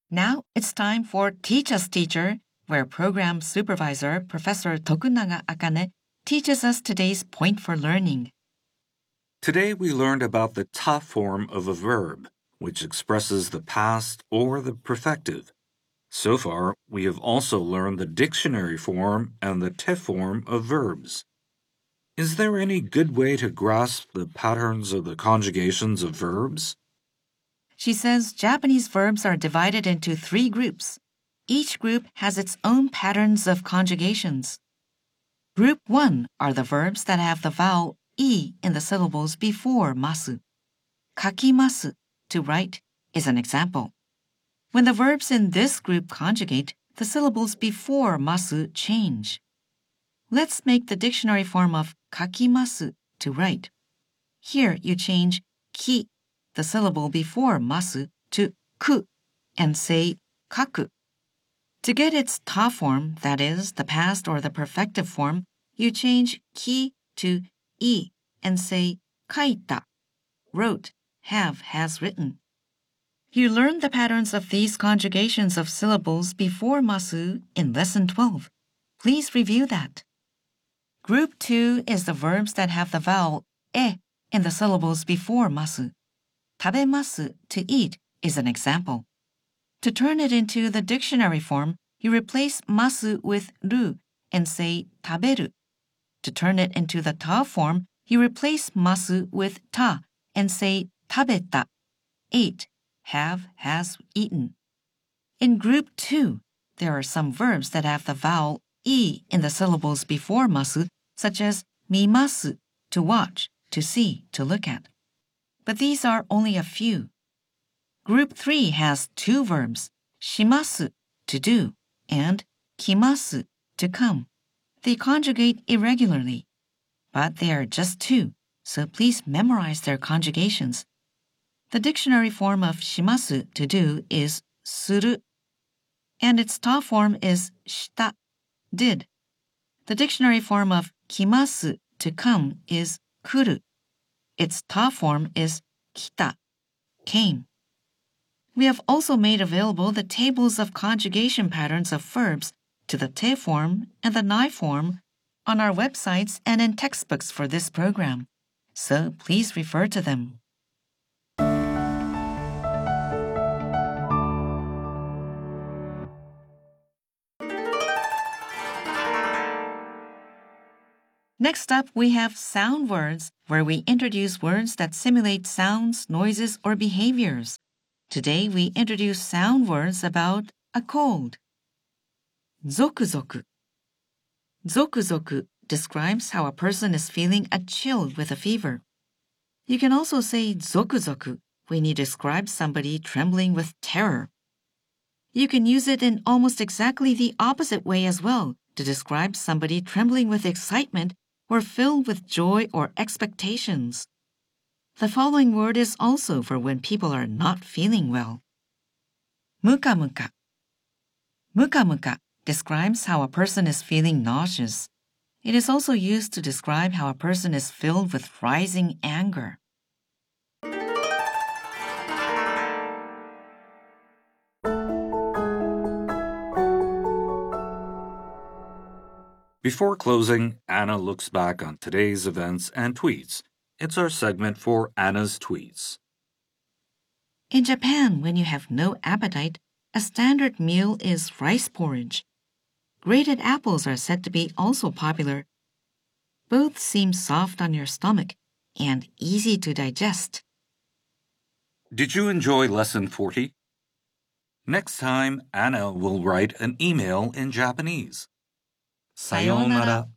Now it's time for Teach Us Teacher, where Program Supervisor Professor Tokunaga Akane teaches us today's point for learning. Today we learned about the ta form of a verb, which expresses the past or the perfective. So far, we have also learned the dictionary form and the te form of verbs. Is there any good way to grasp the patterns of the conjugations of verbs? She says Japanese verbs are divided into 3 groups. Each group has its own patterns of conjugations. Group 1 are the verbs that have the vowel I in the syllables before masu. Kakimasu, to write, is an example. When the verbs in this group conjugate, the syllables before masu change. Let's make the dictionary form of kakimasu, to write. Here you change ki, the syllable before masu, to ku, and say kaku. To get its ta form, that is, the past or the perfective form, you change ki to I and say kaita, wrote, have, has written. You learned the patterns of these conjugations of syllables before masu in Lesson 12. Please review that. Group 2 is the verbs that have the vowel e in the syllables before masu. Tabemasu, to eat, is an example. To turn it into the dictionary form, you replace masu with ru and say taberu. To turn it into the ta form, you replace masu with ta and say tabeta, ate, have, has, eaten. In group 2, there are some verbs that have the vowel I in the syllables before masu, such as mimasu, to watch, to see, to look at. But these are only a few. Group 3 has 2 verbs, shimasu, to do, and kimasu, to come. They conjugate irregularly, but they are just 2, so please memorize their conjugations. The dictionary form of shimasu, to do, is suru, and its ta form is shita, did. The dictionary form of kimasu, to come, is kuru. Its ta form is kita, came. We have also made available the tables of conjugation patterns of verbs to the te form and the nai form on our websites and in textbooks for this program, so please refer to them. Next up, we have sound words, where we introduce words that simulate sounds, noises, or behaviors. Today, we introduce sound words about a cold. Zoku-zoku. Zoku-zoku describes how a person is feeling a chill with a fever. You can also say zoku-zoku when you describe somebody trembling with terror. You can use it in almost exactly the opposite way as well, to describe somebody trembling with excitement or filled with joy or expectations. The following word is also for when people are not feeling well. Muka-muka. Muka-muka describes how a person is feeling nauseous. It is also used to describe how a person is filled with rising anger. Before closing, Anna looks back on today's events and tweets. It's our segment for Anna's tweets. In Japan, when you have no appetite, a standard meal is rice porridge. Grated apples are said to be also popular. Both seem soft on your stomach and easy to digest. Did you enjoy Lesson 40? Next time, Anna will write an email in Japanese. さようなら。